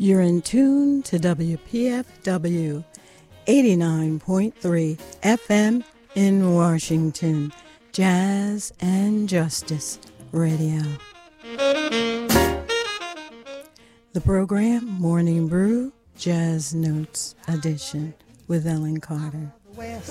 You're in tune to WPFW 89.3 FM in Washington, Jazz and Justice Radio. The program, Morning Brew, Jazz Notes Edition with Ellen Carter. West,